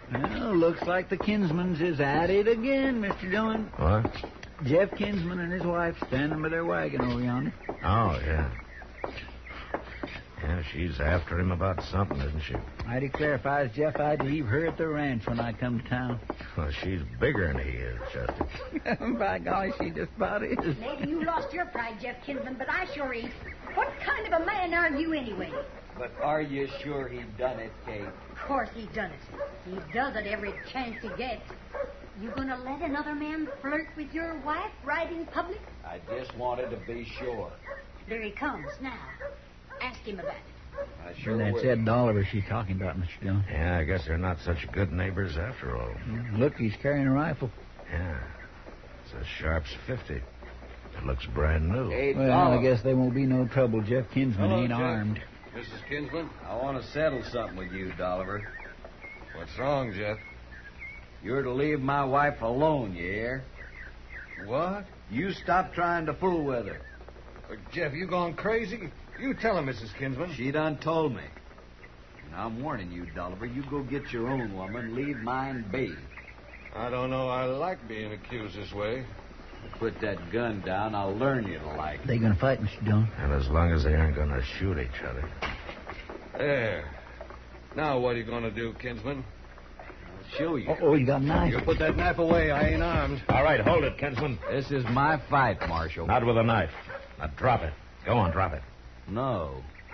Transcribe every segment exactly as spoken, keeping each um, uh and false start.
Well, looks like the Kinsmans is at it again, Mister Dillon. What? Jeff Kinsman and his wife standing by their wagon over yonder. Oh, yeah. Yeah, she's after him about something, isn't she? I declare if I was Jeff, I'd leave her at the ranch when I come to town. Well, she's bigger than he is, Chester. By golly, she just about is. Maybe you lost your pride, Jeff Kinsman, but I sure ain't. What kind of a man are you anyway? But are you sure he done it, Kate? Of course he done it. He does it every chance he gets. You gonna let another man flirt with your wife right in public? I just wanted to be sure. There he comes now. Ask him about it. I sure And that's will. Ed Dolliver she's talking about, Mister Dillon. Yeah, I guess they're not such good neighbors after all. Look, he's carrying a rifle. Yeah. It's a Sharps fifty. It looks brand new. Hey, Well, Dollar, I guess there won't be no trouble. Jeff Kinsman Hello, ain't Jeff. armed. Missus Kinsman? I want to settle something with you, Dolliver. What's wrong, Jeff? You're to leave my wife alone, you hear? What? You stop trying to fool with her. Uh, Jeff, you gone crazy? You tell her, Missus Kinsman. She done told me. And I'm warning you, Dolliver, you go get your own woman, leave mine be. I don't know I like being accused this way. Put that gun down, I'll learn you to like it. They gonna fight, Mister Dillon? And as long as they aren't going to shoot each other. There. Now what are you going to do, Kinsman? I'll show you. Oh, oh, you got a knife. You put that knife away. I ain't armed. All right, hold it, Kinsman. This is my fight, Marshal. Not with a knife. Now drop it. Go on, drop it. No.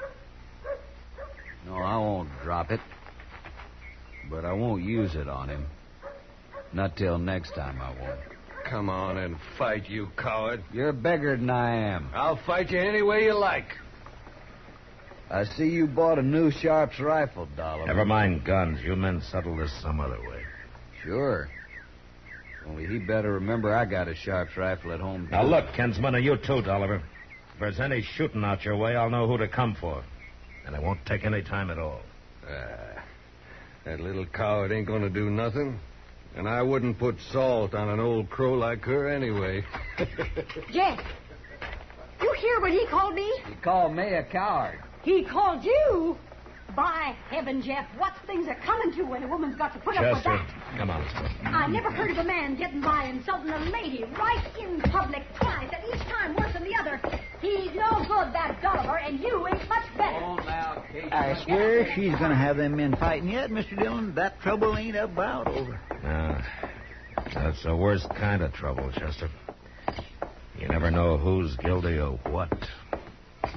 No, I won't drop it. But I won't use it on him. Not till next time I won't. Come on and fight, you coward. You're bigger than I am. I'll fight you any way you like. I see you bought a new Sharps rifle, Dollar. Never mind guns. You men settle this some other way. Sure. Only he better remember I got a Sharps rifle at home. Now too. look, Kinsman, and you too, Dolliver. If there's any shooting out your way, I'll know who to come for. And it won't take any time at all. Ah, that little coward ain't going to do nothing. And I wouldn't put salt on an old crow like her anyway. Jeff, you hear what he called me? He called me a coward. He called you? By heaven, Jeff, what things are coming to when a woman's got to put up with Chester, that? come on, let's go. I never heard of a man getting by insulting a lady right in public twice, and each time worse than the other. He's no good, that Dolliver, and you ain't much better. Oh, now, Kate. I swear she's gonna have them men fighting yet, Mister Dillon. That trouble ain't about over. Uh, that's the worst kind of trouble, Chester. You never know who's guilty of what.